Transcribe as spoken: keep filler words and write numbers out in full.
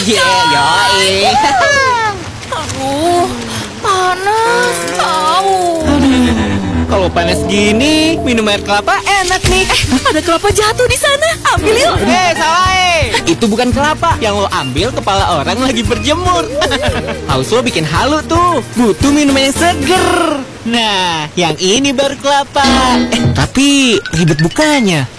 Yeah, yoi. Aduh, panas. Tahu. Kalau panas gini, minum air kelapa enak nih. Eh, ada kelapa jatuh di sana. Ambil yuk. Eh, salah eh. Itu bukan kelapa. Yang lo ambil kepala orang lagi berjemur. Haus lo bikin halu tuh. Butuh minuman yang seger. Nah, yang ini baru kelapa. Eh, tapi ribet bukanya.